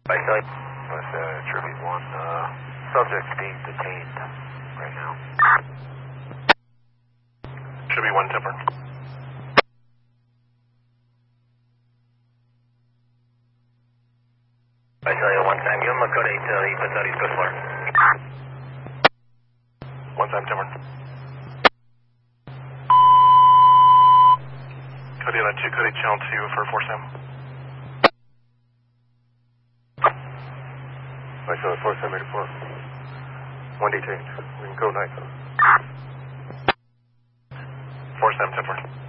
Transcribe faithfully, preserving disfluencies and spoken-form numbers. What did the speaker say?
I tell you. With uh, Tribute one, uh, subject's being detained right now. Tribute one, Temper. I tell you one time, give him a code eight till he puts out his good floor. One time, Temper. Code eight, two, code eight, channel two for four Sam. I saw four Sam eighty-four. One detained. We can go night. four Sam, Temper.